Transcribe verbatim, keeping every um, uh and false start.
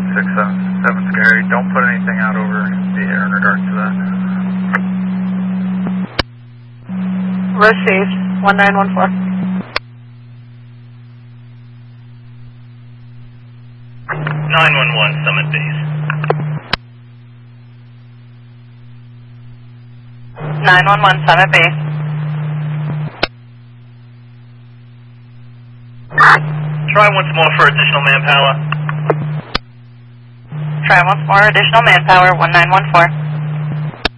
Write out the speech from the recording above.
six seven seven Scary. Don't put anything out over the air in regards to that. Received. one nine one four. nine one one, Summit Base. nine one one, Summit Base. Try once more for additional manpower. Try once more, additional manpower, one nine one four.